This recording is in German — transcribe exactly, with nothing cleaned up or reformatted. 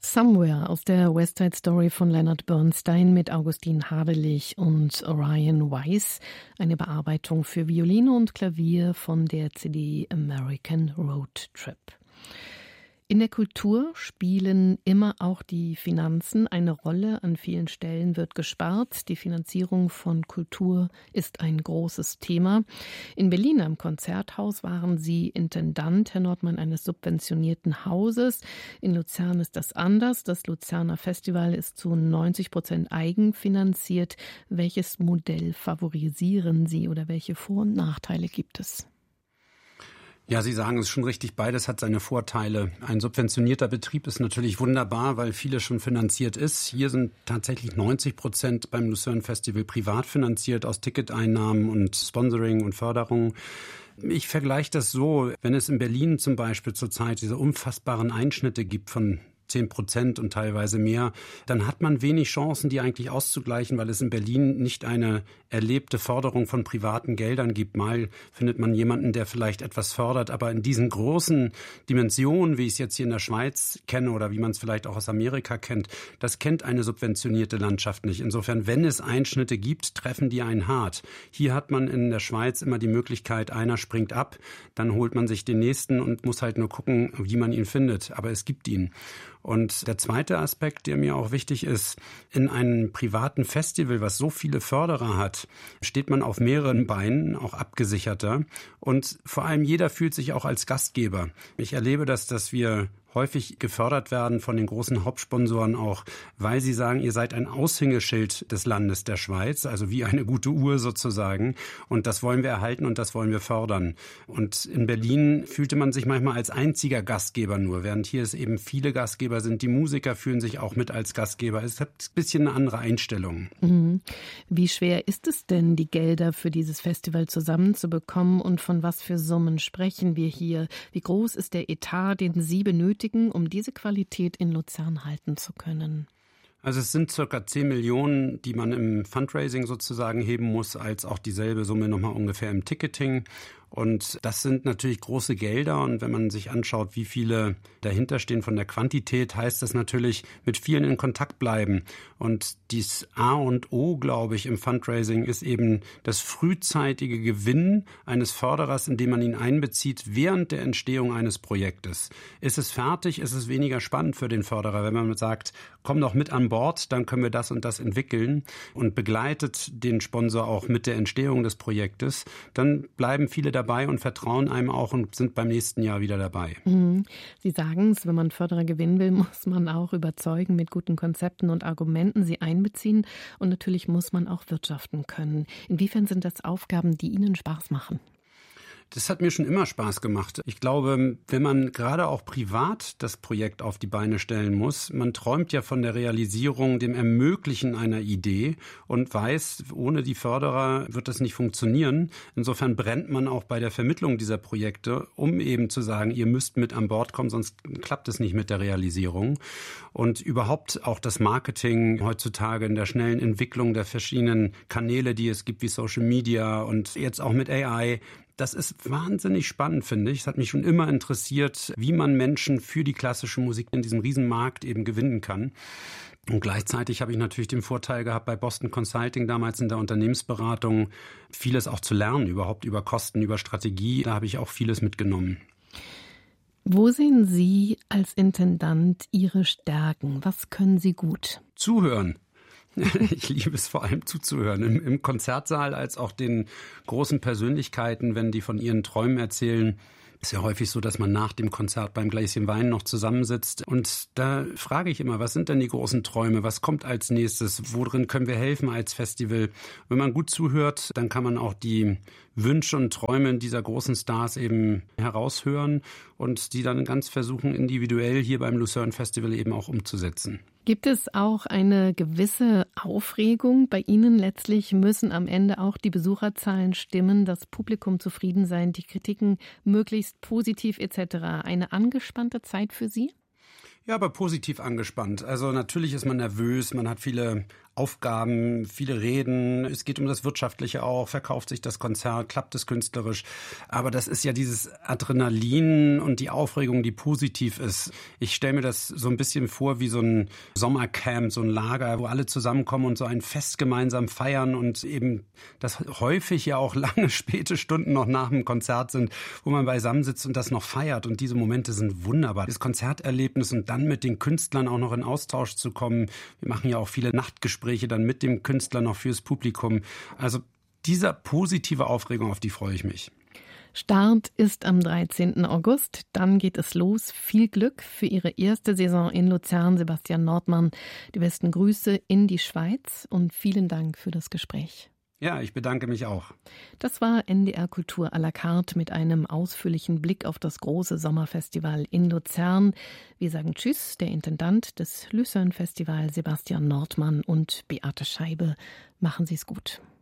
Somewhere aus der West Side Story von Leonard Bernstein mit Augustin Hadelich und Orion Weiss. Eine Bearbeitung für Violine und Klavier von der C D American Road Trip. In der Kultur spielen immer auch die Finanzen eine Rolle. An vielen Stellen wird gespart. Die Finanzierung von Kultur ist ein großes Thema. In Berlin am Konzerthaus waren Sie Intendant, Herr Nordmann, eines subventionierten Hauses. In Luzern ist das anders. Das Luzerner Festival ist zu neunzig Prozent eigenfinanziert. Welches Modell favorisieren Sie oder welche Vor- und Nachteile gibt es? Ja, Sie sagen es schon richtig, beides hat seine Vorteile. Ein subventionierter Betrieb ist natürlich wunderbar, weil vieles schon finanziert ist. Hier sind tatsächlich neunzig Prozent beim Lucerne Festival privat finanziert aus Ticketeinnahmen und Sponsoring und Förderung. Ich vergleiche das so, wenn es in Berlin zum Beispiel zurzeit diese unfassbaren Einschnitte gibt von zehn Prozent und teilweise mehr, dann hat man wenig Chancen, die eigentlich auszugleichen, weil es in Berlin nicht eine erlebte Förderung von privaten Geldern gibt. Mal findet man jemanden, der vielleicht etwas fördert, aber in diesen großen Dimensionen, wie ich es jetzt hier in der Schweiz kenne oder wie man es vielleicht auch aus Amerika kennt, das kennt eine subventionierte Landschaft nicht. Insofern, wenn es Einschnitte gibt, treffen die einen hart. Hier hat man in der Schweiz immer die Möglichkeit, einer springt ab, dann holt man sich den nächsten und muss halt nur gucken, wie man ihn findet. Aber es gibt ihn. Und der zweite Aspekt, der mir auch wichtig ist, in einem privaten Festival, was so viele Förderer hat, steht man auf mehreren Beinen, auch abgesicherter. Und vor allem jeder fühlt sich auch als Gastgeber. Ich erlebe das, dass wir häufig gefördert werden von den großen Hauptsponsoren auch, weil sie sagen, ihr seid ein Aushängeschild des Landes der Schweiz, also wie eine gute Uhr sozusagen. Und das wollen wir erhalten und das wollen wir fördern. Und in Berlin fühlte man sich manchmal als einziger Gastgeber nur, während hier es eben viele Gastgeber sind. Die Musiker fühlen sich auch mit als Gastgeber. Es hat ein bisschen eine andere Einstellung. Mhm. Wie schwer ist es denn, die Gelder für dieses Festival zusammenzubekommen und von was für Summen sprechen wir hier? Wie groß ist der Etat, den Sie benötigen, um diese Qualität in Luzern halten zu können? Also es sind circa zehn Millionen, die man im Fundraising sozusagen heben muss, als auch dieselbe Summe nochmal ungefähr im Ticketing. Und das sind natürlich große Gelder. Und wenn man sich anschaut, wie viele dahinter stehen von der Quantität, heißt das natürlich, mit vielen in Kontakt bleiben. Und dies A und O, glaube ich, im Fundraising ist eben das frühzeitige Gewinnen eines Förderers, indem man ihn einbezieht während der Entstehung eines Projektes. Ist es fertig, ist es weniger spannend für den Förderer. Wenn man sagt, komm doch mit an Bord, dann können wir das und das entwickeln und begleitet den Sponsor auch mit der Entstehung des Projektes, dann bleiben viele dabei und vertrauen einem auch und sind beim nächsten Jahr wieder dabei. Mhm. Sie sagen es, wenn man Förderer gewinnen will, muss man auch überzeugen mit guten Konzepten und Argumenten, sie einbeziehen und natürlich muss man auch wirtschaften können. Inwiefern sind das Aufgaben, die Ihnen Spaß machen? Das hat mir schon immer Spaß gemacht. Ich glaube, wenn man gerade auch privat das Projekt auf die Beine stellen muss, man träumt ja von der Realisierung, dem Ermöglichen einer Idee und weiß, ohne die Förderer wird das nicht funktionieren. Insofern brennt man auch bei der Vermittlung dieser Projekte, um eben zu sagen, ihr müsst mit an Bord kommen, sonst klappt es nicht mit der Realisierung. Und überhaupt auch das Marketing heutzutage in der schnellen Entwicklung der verschiedenen Kanäle, die es gibt, wie Social Media und jetzt auch mit A I, das ist wahnsinnig spannend, finde ich. Es hat mich schon immer interessiert, wie man Menschen für die klassische Musik in diesem Riesenmarkt eben gewinnen kann. Und gleichzeitig habe ich natürlich den Vorteil gehabt, bei Boston Consulting damals in der Unternehmensberatung vieles auch zu lernen, überhaupt über Kosten, über Strategie. Da habe ich auch vieles mitgenommen. Wo sehen Sie als Intendant Ihre Stärken? Was können Sie gut? Zuhören. Ich liebe es vor allem zuzuhören, Im, im Konzertsaal als auch den großen Persönlichkeiten, wenn die von ihren Träumen erzählen. Ist ja häufig so, dass man nach dem Konzert beim Gläschen Wein noch zusammensitzt. Und da frage ich immer, was sind denn die großen Träume? Was kommt als nächstes? Worin können wir helfen als Festival? Wenn man gut zuhört, dann kann man auch die Wünsche und Träume dieser großen Stars eben heraushören und die dann ganz versuchen, individuell hier beim Lucerne Festival eben auch umzusetzen. Gibt es auch eine gewisse Aufregung bei Ihnen? Letztlich müssen am Ende auch die Besucherzahlen stimmen, das Publikum zufrieden sein, die Kritiken möglichst positiv et cetera. Eine angespannte Zeit für Sie? Ja, aber positiv angespannt. Also natürlich ist man nervös, man hat viele Aufgaben, viele Reden. Es geht um das Wirtschaftliche auch. Verkauft sich das Konzert? Klappt es künstlerisch? Aber das ist ja dieses Adrenalin und die Aufregung, die positiv ist. Ich stelle mir das so ein bisschen vor wie so ein Sommercamp, so ein Lager, wo alle zusammenkommen und so ein Fest gemeinsam feiern und eben das häufig ja auch lange späte Stunden noch nach dem Konzert sind, wo man beisammen sitzt und das noch feiert. Und diese Momente sind wunderbar. Das Konzerterlebnis und dann mit den Künstlern auch noch in Austausch zu kommen. Wir machen ja auch viele Nachtgespräche dann mit dem Künstler noch fürs Publikum. Also dieser positive Aufregung, auf die freue ich mich. Start ist am dreizehnten August. Dann geht es los. Viel Glück für Ihre erste Saison in Luzern, Sebastian Nordmann. Die besten Grüße in die Schweiz und vielen Dank für das Gespräch. Ja, ich bedanke mich auch. Das war N D R Kultur à la carte mit einem ausführlichen Blick auf das große Sommerfestival in Luzern. Wir sagen Tschüss, der Intendant des Lucerne Festival Sebastian Nordmann und Beate Scheibe. Machen Sie es gut.